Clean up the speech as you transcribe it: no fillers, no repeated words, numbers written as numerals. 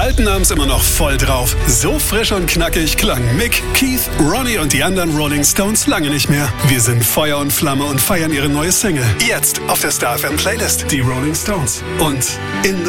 Alten haben's immer noch voll drauf. So frisch und knackig klangen Mick, Keith, Ronnie und die anderen Rolling Stones lange nicht mehr. Wir sind Feuer und Flamme und feiern ihre neue Single. Jetzt auf der Star FM Playlist. Die Rolling Stones. Und in